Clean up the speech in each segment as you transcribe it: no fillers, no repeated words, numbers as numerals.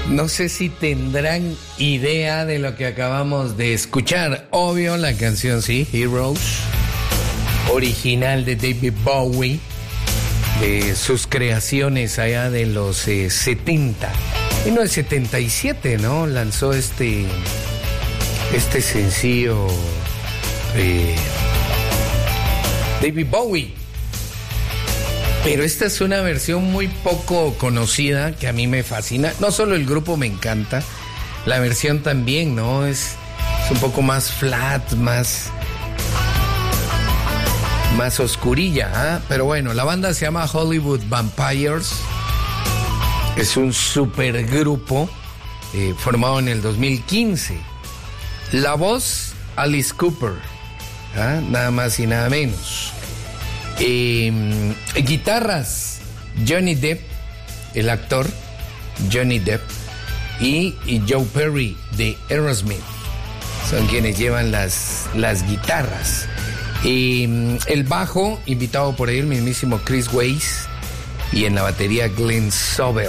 No sé si tendrán idea de lo que acabamos de escuchar. Obvio, la canción sí, Heroes, original de David Bowie, de sus creaciones allá de los 70. Y no, el 77, ¿no? Lanzó este sencillo David Bowie. Pero esta es una versión muy poco conocida que a mí me fascina. No solo el grupo me encanta, la versión también, ¿no? Es un poco más flat, más oscurilla, ¿eh? Pero bueno, la banda se llama Hollywood Vampires. Es un supergrupo formado en el 2015. La voz, Alice Cooper, ¿eh? Nada más y nada menos. Guitarras, Johnny Depp, el actor Johnny Depp, y Joe Perry de Aerosmith son quienes llevan las guitarras. El bajo, invitado por el mismísimo Chris Weiss, y en la batería Glenn Sobel.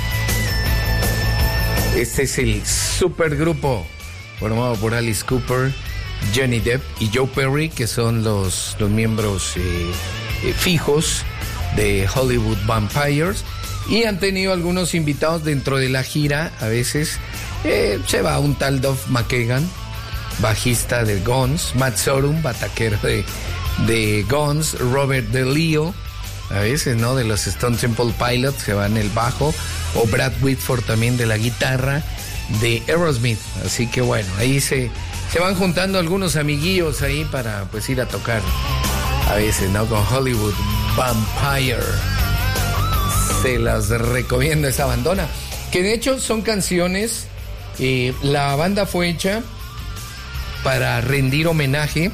Este es el supergrupo formado por Alice Cooper, Johnny Depp y Joe Perry, que son los miembros fijos de Hollywood Vampires, y han tenido algunos invitados dentro de la gira. A veces se va un tal Duff McKagan, bajista de Guns, Matt Sorum, bataquero de Guns, Robert DeLeo, a veces, ¿no?, de los Stone Temple Pilots, se va en el bajo, o Brad Whitford también de la guitarra de Aerosmith. Así que bueno, ahí se van juntando algunos amiguillos ahí para pues ir a tocar a veces, ¿no?, con Hollywood Vampire. Se las recomiendo esa bandona, que de hecho son canciones, la banda fue hecha para rendir homenaje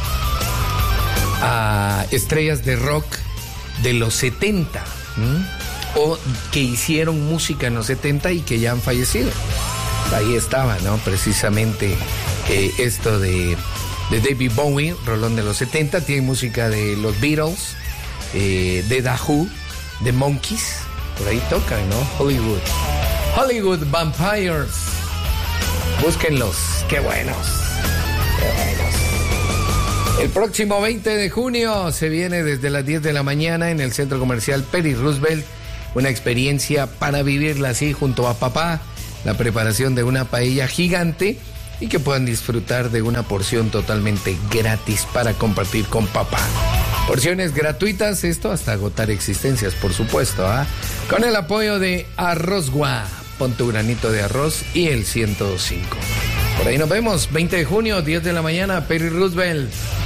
a estrellas de rock de los 70, o que hicieron música en los 70 y que ya han fallecido. Ahí estaba, ¿no?, precisamente esto de David Bowie, rolón de los 70. Tiene música de los Beatles, de The Who, de Monkeys, por ahí tocan, ¿no? Hollywood Vampires, búsquenlos, qué buenos. El próximo 20 de junio se viene desde las 10 de la mañana en el Centro Comercial Perry Roosevelt, una experiencia para vivirla así junto a papá, la preparación de una paella gigante, y que puedan disfrutar de una porción totalmente gratis para compartir con papá. Porciones gratuitas, esto hasta agotar existencias, por supuesto, ¿ah? Con el apoyo de Arrozgua, pon tu granito de arroz, y el 105. Por ahí nos vemos, 20 de junio, 10 de la mañana, Perry Roosevelt.